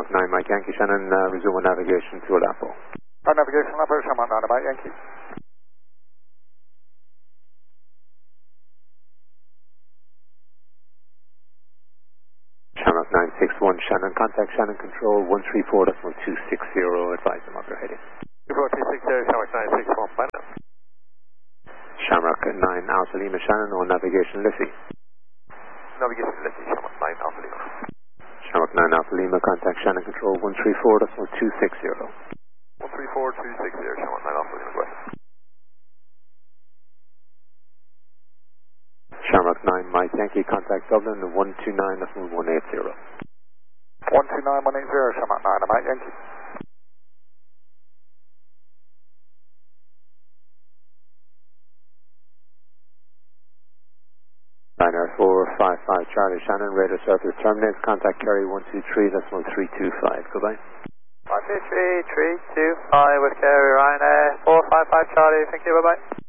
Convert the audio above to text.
9 Mike Yankee Shannon, resume on navigation to Lapo. Navigation Lapo, Shamrock 9 Mike Yankee. Shamrock 961 Shannon, contact Shannon Control 134.260, advise them of your heading. 24260, Shamrock 961, bye now. Shamrock 9 Alpha Lima Shannon, on navigation Liffey. Navigation Liffey, Shamrock 9 Alpha Lima. Shamrock 9 Alpha Lima, contact Shannon Control 134.260. 134.260, Shamrock 9 Alpha Lima, go ahead. Shamrock 9 Mike Yankee, contact Dublin 129.180. 129.180, Shamrock 9 Mike Yankee. Liner 455 Charlie Shannon, radar surface terminates, contact carry 123.325, goodbye. 123.325 with carrier Ryanair 455 Charlie, thank you, bye bye.